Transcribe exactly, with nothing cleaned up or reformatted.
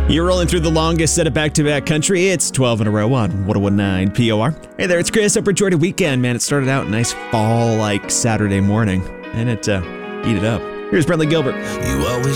You're rolling through the longest set of back-to-back country. It's twelve in a row on one oh one point nine P O R. Hey there, it's Chris. Hope you enjoyed a weekend, man. It started out nice fall-like Saturday morning, and it uh, eat it up. Here's Brentley Gilbert. You always